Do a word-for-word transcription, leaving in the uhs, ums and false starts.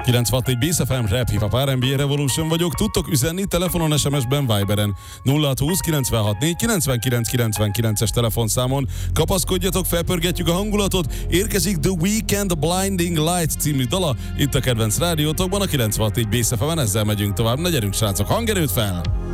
kilencvenhat Bass ef em, Rap, Hip-Hop, er end bé, Revolution vagyok. Tudtok üzenni telefonon, es em es-ben, Viberen. nulla hat húsz kilencvenhatnégy kilencvenkilenc kilencvenkilences telefonszámon. Kapaszkodjatok, felpörgetjük a hangulatot. Érkezik The Weeknd Blinding Lights című dala. Itt a kedvenc rádiótokban, a kilencvenhat Bass ef em-en. Ezzel megyünk tovább. Ne gyerünk, srácok, hangerőt fel!